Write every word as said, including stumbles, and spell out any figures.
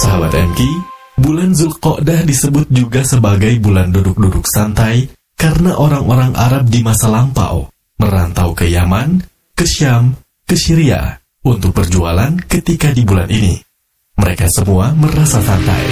Sahabat M K, bulan Zulqa'dah disebut juga sebagai bulan duduk-duduk santai karena orang-orang Arab di masa lampau merantau ke Yaman, ke Syam, ke Syria untuk berjualan ketika di bulan ini. Mereka semua merasa santai.